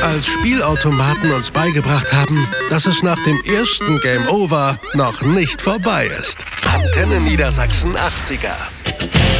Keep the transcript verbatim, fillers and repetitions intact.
als Spielautomaten uns beigebracht haben, dass es nach dem ersten Game Over noch nicht vorbei ist. Antenne Niedersachsen achtziger.